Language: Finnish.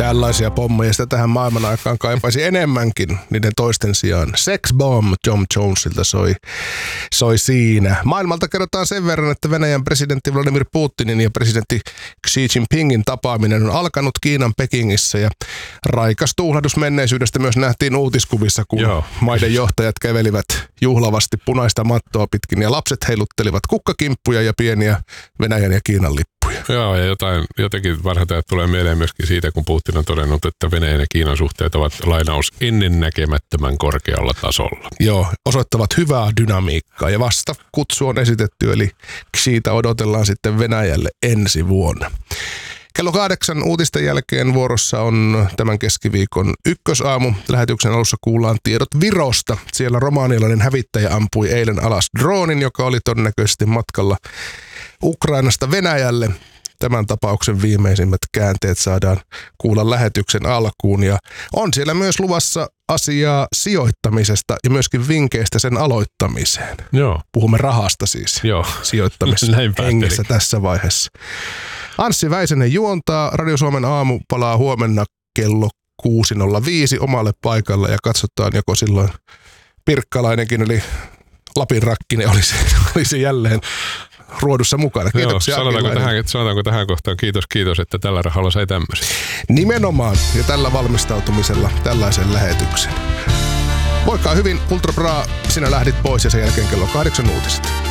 Tällaisia pommeja sitä tähän maailman aikaan kaipaisi enemmänkin niiden toisten sijaan. Sex Bomb Tom Jonesilta soi siinä. Maailmalta kerrotaan sen verran, että Venäjän presidentti Vladimir Putinin ja presidentti Xi Jinpingin tapaaminen on alkanut Kiinan Pekingissä ja raikas tuhlahdus menneisyydestä myös nähtiin uutiskuvissa, kun maiden johtajat kävelivät juhlavasti punaista mattoa pitkin ja lapset heiluttelivat kukkakimppuja ja pieniä Venäjän ja Kiinan lippuja. Joo, ja jotenkin varhain tulee mieleen myöskin siitä, kun Putin on todennut, että Venäjän ja Kiinan suhteet ovat lainaus ennennäkemättömän korkealla tasolla. Joo, osoittavat hyvää dynamiikkaa ja vasta kutsu on esitetty, eli siitä odotellaan sitten Venäjälle ensi vuonna. Kello 8 uutisten jälkeen vuorossa on tämän keskiviikon ykkösaamu. Lähetyksen alussa kuullaan tiedot Virosta. Siellä romanialainen hävittäjä ampui eilen alas droonin, joka oli todennäköisesti matkalla Ukrainasta Venäjälle. Tämän tapauksen viimeisimmät käänteet saadaan kuulla lähetyksen alkuun. Ja on siellä myös luvassa asiaa sijoittamisesta ja myöskin vinkkeistä sen aloittamiseen. Joo. Puhumme rahasta siis. Joo. Sijoittamisessa tässä vaiheessa. Anssi Väisänen juontaa. Radio Suomen aamu palaa huomenna kello 6.05 omalle paikalle ja katsotaan, joko silloin Pirkkalainenkin eli Lapin Rakkinen olisi jälleen ruodussa mukana. Kiitoksia. Sanotaanko tähän kohtaan kiitos, että tällä rahalla sai tämmöisen. Nimenomaan ja tällä valmistautumisella tällaisen lähetyksen. Voikaa hyvin, Ultra Bra, sinä lähdit pois ja sen jälkeen kello 8 uutiset.